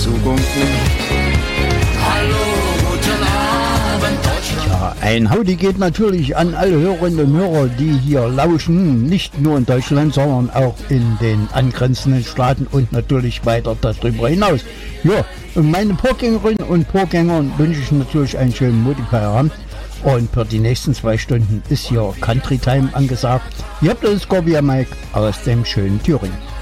zugunken. Hallo, guten Abend, Deutschland. Ja, ein Howdy geht natürlich an alle Hörerinnen und Hörer, die hier lauschen, nicht nur in Deutschland, sondern auch in den angrenzenden Staaten und natürlich weiter darüber hinaus. Ja, und meine Vorgängerinnen und Vorgängern wünsche ich natürlich einen schönen Montagabend. Und für die nächsten 2 Stunden ist hier Country Time angesagt. Ihr habt das Scorpio Mike aus dem schönen Thüringen.